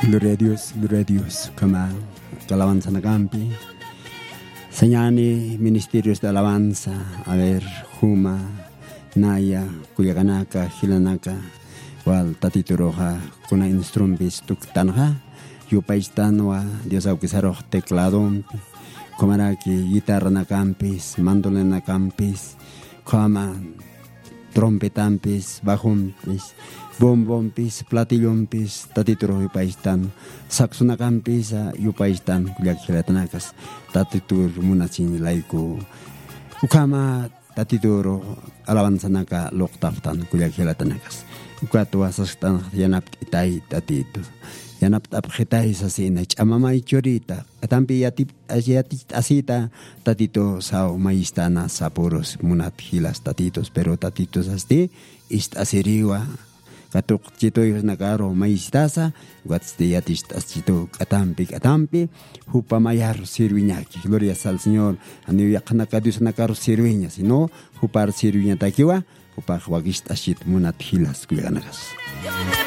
Gloria a Dios, kama alabanza na campi. Señani ministerios de alabanza, a ver, Juma, Naya, Cuyaganaka, Hilanaka, Wal Tatito Roja, Kuna Instrumbis Tuktanja, Yupaistanwa, Dios Auquisaro, teclado, Comaraki, guitarra na campis, mandolina na campis, Kama, trompetampis, bajumpis, bombompis, platillompis, tatituro yupaistan, saxonacampis, yupaistan, kuliakhilatanakas, tatitur munachin laiku, ukama tatituro alabanzanaka loktaftan, kuliakhilatanakas, ukatu asastan yanap itay tatito. Yanap tapjetay sa sinach amamay chorita atampi yatip asita tatito sa maistana sa puros munat hilas tatitos pero tatitos asti asiriwa katuk chito nakaro maistasa guatste yatis chito atampi hupa mayar sirviñaki gloria al Señor aniu yaknaka Dios nakaro sirviña sino hupar sirviña takiwa hupa huagist asit munat hilas kuyanagas.